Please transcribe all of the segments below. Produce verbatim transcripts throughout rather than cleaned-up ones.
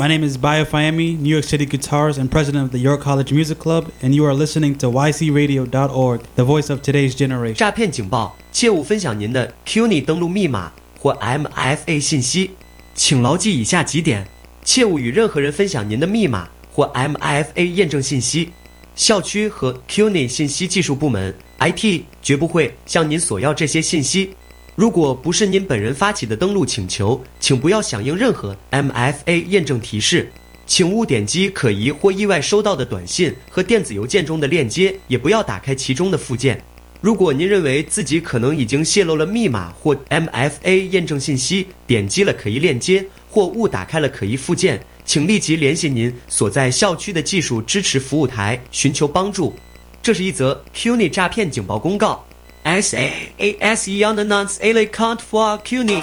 My name is Bayo Fayemi, New York City guitarist and president of the York College Music Club, and you are listening to Y C radio dot org, the voice of today's generation. 诈骗警报，切勿分享您的 C U N Y 登录密码或 M F A 信息，请牢记以下几点：切勿与任何人分享您的密码或 M F A 验证信息。校区和 C U N Y 信息技术部门 I T 绝不会向您索要这些信息。如果不是您本人发起的登录请求，请不要响应任何 M F A 验证提示，请勿点击可疑或意外收到的短信和电子邮件中的链接，也不要打开其中的附件。如果您认为自己可能已经泄露了密码或 M F A 验证信息，点击了可疑链接或误打开了可疑附件，请立即联系您所在校区的技术支持服务台寻求帮助。这是一则 C U N Y 诈骗警报公告。S A A S E on the nuns A L account for C U N Y.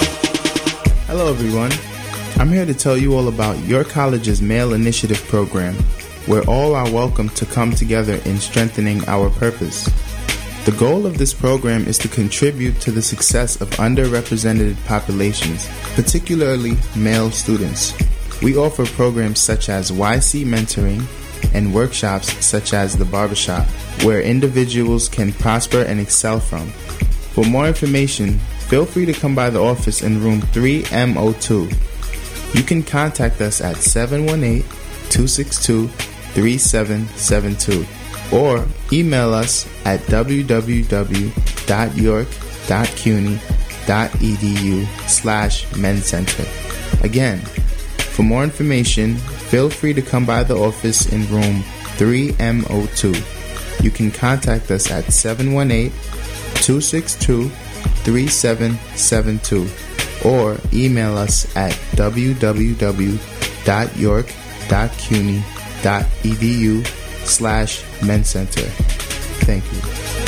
Hello everyone. I'm here to tell you all about your college's Male Initiative program, where all are welcome to come together in strengthening our purpose. The goal of this program is to contribute to the success of underrepresented populations, particularly male students. We offer programs such as Y C mentoring and workshops such as the barbershop, where individuals can prosper and excel from. For more information, feel free to come by the office in room three M zero two. You can contact us at seven one eight, two six two, three seven seven two or email us at w w w dot york dot cuny dot e d u slash men's center. Again, for more information, feel free to come by the office in room three M zero two. You can contact us at seven one eight, two six two, three seven seven two or email us at w w w dot york dot cuny dot e d u slash men's center. Thank you.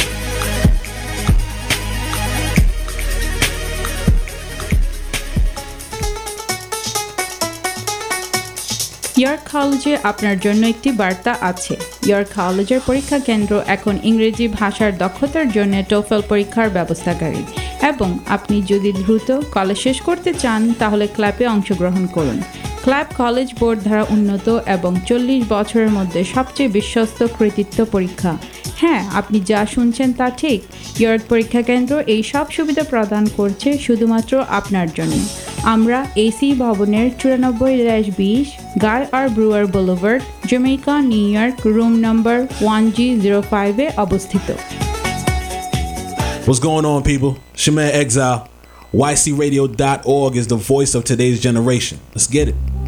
York কলেজে আপনার জন্য একটি বার্তা আছে। York কলেজের পরীক্ষা কেন্দ্র এখন ইংরেজি ভাষার দক্ষতার জন্য টোফেল পরীক্ষার ব্যবস্থাকারী, এবং আপনি যদি দ্রুত কলেজ শেষ করতে চান তাহলে ক্ল্যাপে অংশগ্রহণ করুন। ক্ল্যাপ কলেজ বোর্ড দ্বারা উন্নত এবং চল্লিশ বছরের মধ্যে সবচেয়ে বিশ্বস্ত কৃতিত্ব পরীক্ষা। হ্যাঁ, আপনি যা শুনছেন তা ঠিক। ইয়র্ক পরীক্ষা কেন্দ্র এই সব সুবিধা প্রদান করছে শুধুমাত্র আপনার জন্য। আমরা এসি ভবনের চুরানব্বই বিশ গাই আর ব্রুয়ার boulevard, Jamaica, new York, room number one জি জিরো ফাইভ এ অবস্থিত। What's going on, people? Shaman Exile. Y C radio dot org is the voice of today's generation. Let's get it.